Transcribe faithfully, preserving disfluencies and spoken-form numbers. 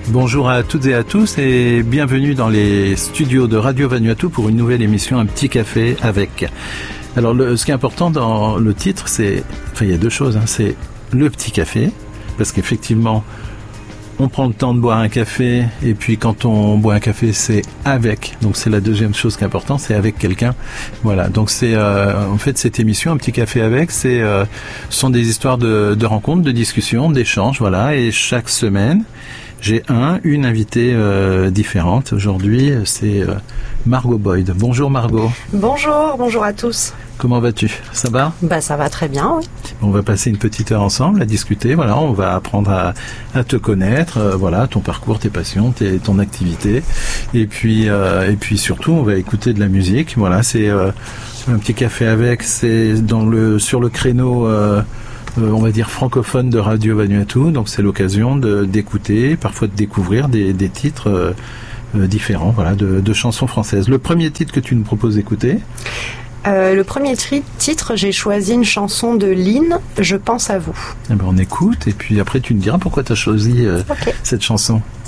Bonjour à toutes et à tous et bienvenue dans les studios de Radio Vanuatu pour une nouvelle émission Un petit café avec. Alors le, ce qui est important dans le titre, c'est, enfin il y a deux choses, hein, c'est le petit café, parce qu'effectivement on prend le temps de boire un café et puis quand on boit un café c'est avec, donc c'est la deuxième chose qui est importante, c'est avec quelqu'un. Voilà, donc c'est euh, en fait cette émission Un petit café avec, c'est euh, ce sont des histoires de, de rencontres, de discussions, d'échanges, voilà, et chaque semaine j'ai un, une invitée euh, différente. Aujourd'hui, c'est euh, Margot Boyd. Bonjour Margot. Bonjour, bonjour à tous. Comment vas-tu? Ça va? Bah ça va très bien, oui. On va passer une petite heure ensemble à discuter. Voilà, on va apprendre à, à te connaître. Euh, voilà, ton parcours, tes passions, tes, ton activité. Et puis, euh, et puis surtout, on va écouter de la musique. Voilà, c'est euh, un petit café avec. C'est dans le sur le créneau. Euh, Euh, on va dire francophone de Radio Vanuatu, donc c'est l'occasion de, d'écouter, parfois de découvrir des, des titres euh, euh, différents, voilà, de, de chansons françaises. Le premier titre que tu nous proposes d'écouter? Euh, le premier tri- titre, j'ai choisi une chanson de Lynn, Je pense à vous. Eh ben on écoute, et puis après tu nous diras pourquoi tu as choisi euh, Okay. cette chanson.